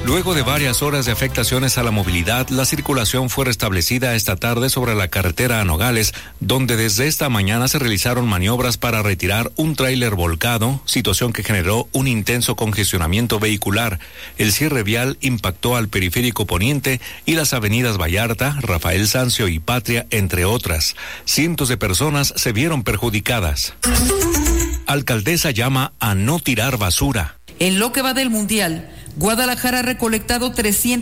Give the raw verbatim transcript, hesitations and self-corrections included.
Luego de varias horas de afectaciones a la movilidad, la circulación fue restablecida esta tarde sobre la carretera a Nogales, donde desde esta mañana se realizaron maniobras para retirar un tráiler volcado, situación que generó un intenso congestionamiento vehicular. El cierre vial impactó al periférico poniente y las avenidas Vallarta, Rafael Sanzio y Patria, entre otras. Cientos de personas se vieron perjudicadas. Alcaldesa llama a no tirar basura. En lo que va del Mundial, Guadalajara ha recolectado trescientos